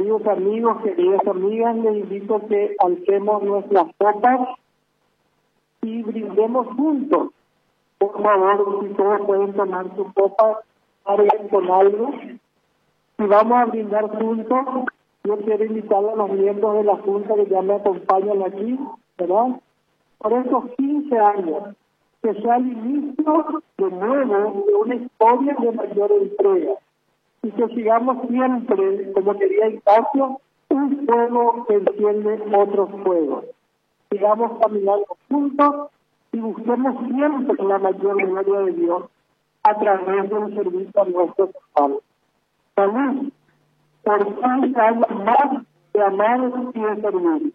Queridos amigos, queridas amigas, les invito a que alcemos nuestras copas y brindemos juntos. Por favor, si todos pueden tomar su copa, carguen con algo. Y vamos a brindar juntos. Yo quiero invitar a los miembros de la Junta que ya me acompañan aquí, ¿verdad? Por esos 15 años, que sea el inicio de nuevo de una historia de mayor entrega. Y que sigamos siempre, como quería Ignacio, un fuego que enciende otros fuegos. Sigamos caminando juntos y busquemos siempre la mayor gloria de Dios a través del servicio a nuestros hermanos. Salud, por 15 años más de amar y de servir.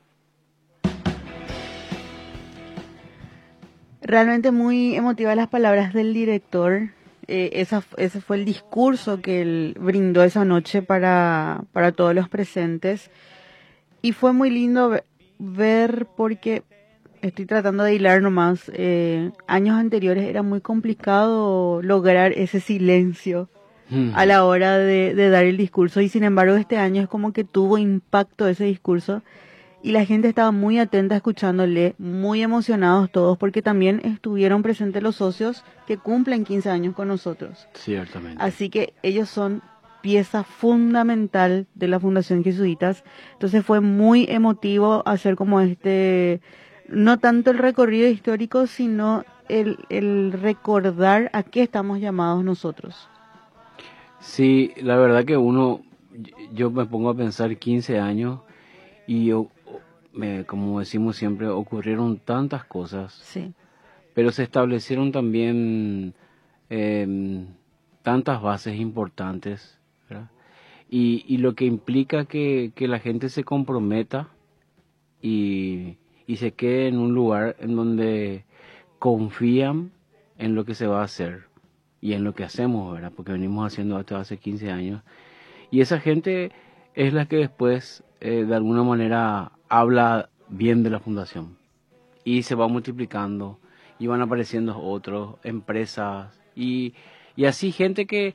Realmente muy emotivas las palabras del director. Ese fue el discurso que él brindó esa noche para todos los presentes. Y fue muy lindo ver porque estoy tratando de hilar nomás. Años anteriores era muy complicado lograr ese silencio a la hora de dar el discurso. Y sin embargo este año es como que tuvo impacto ese discurso. Y la gente estaba muy atenta escuchándole, muy emocionados todos, porque también estuvieron presentes los socios que cumplen 15 años con nosotros. Ciertamente. Así que ellos son pieza fundamental de la Fundación Jesuitas. Entonces fue muy emotivo hacer como no tanto el recorrido histórico, sino el recordar a qué estamos llamados nosotros. Sí, la verdad que yo me pongo a pensar 15 años y como decimos siempre, ocurrieron tantas cosas, Sí. pero se establecieron también tantas bases importantes, ¿verdad? Y lo que implica que la gente se comprometa y se quede en un lugar en donde confían en lo que se va a hacer y en lo que hacemos, ¿verdad? Porque venimos haciendo esto hace 15 años. Y esa gente es la que después, de alguna manera, habla bien de la fundación. Y se va multiplicando, y van apareciendo otros, empresas, y así gente que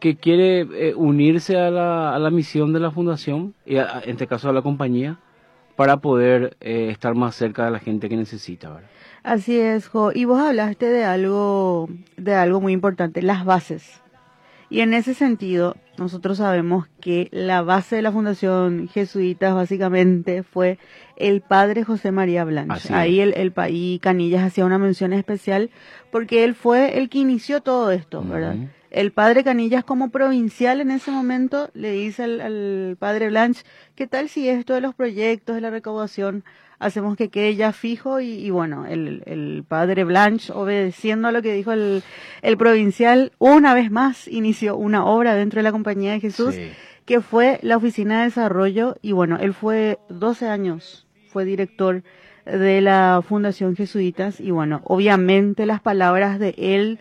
quiere unirse a la misión de la fundación, y en este caso a la compañía, para poder estar más cerca de la gente que necesita, ¿verdad? Así es, Jo. Y vos hablaste de algo muy importante, las bases. Y en ese sentido, nosotros sabemos que la base de la Fundación Jesuitas básicamente fue el padre José María Blanch. Ahí el país Canillas hacía una mención especial porque él fue el que inició todo esto, ¿verdad? El padre Canillas como provincial en ese momento le dice al padre Blanch, ¿qué tal si esto de los proyectos, de la recaudación, hacemos que quede ya fijo? Y bueno, el padre Blanch, obedeciendo a lo que dijo el provincial, una vez más inició una obra dentro de la Compañía de Jesús, sí, que fue la Oficina de Desarrollo, y bueno, él fue 12 años, fue director de la Fundación Jesuitas, y bueno, obviamente las palabras de él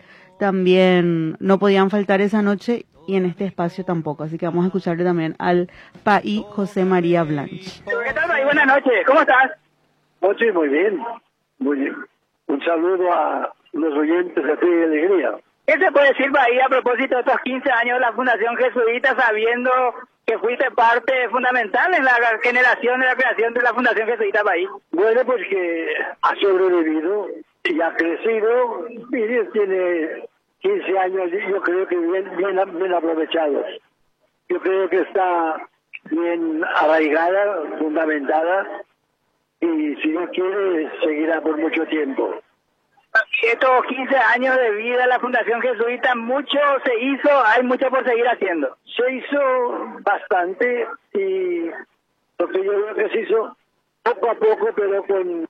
también no podían faltar esa noche, y en este espacio tampoco, así que vamos a escucharle también al país José María Blanch. ¿Qué tal, Paí? Buenas noches, ¿cómo estás? Oh, sí, muy bien, muy bien. Un saludo a los oyentes de Fe y Alegría. ¿Qué se puede decir, Paí, a propósito de estos 15 años de la Fundación Jesuita, sabiendo que fuiste parte fundamental en la generación de la creación de la Fundación Jesuita, Paí? Bueno, pues que ha sobrevivido y ha crecido, y tiene 15 años, yo creo que bien aprovechados. Yo creo que está bien arraigada, fundamentada, y si Dios quiere, seguirá por mucho tiempo. Estos 15 años de vida de la Fundación Jesuita, mucho se hizo, hay mucho por seguir haciendo. Se hizo bastante, y lo que yo veo que se hizo poco a poco, pero con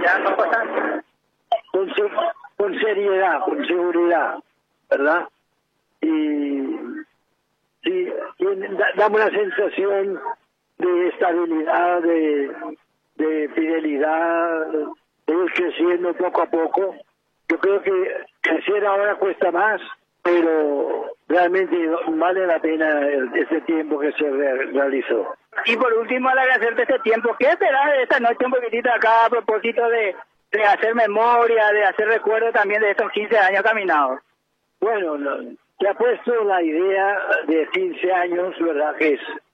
seriedad, con seguridad, ¿verdad? Y sí, da una sensación de estabilidad, de fidelidad, de ir creciendo poco a poco. Yo creo que crecer ahora cuesta más, pero realmente vale la pena ese tiempo que se realizó. Y por último, al agradecerte este tiempo, ¿qué esperas de esta noche un poquitito acá a propósito de hacer memoria, de hacer recuerdo también de estos 15 años caminados? Bueno, te ha puesto la idea de 15 años, ¿verdad? Que es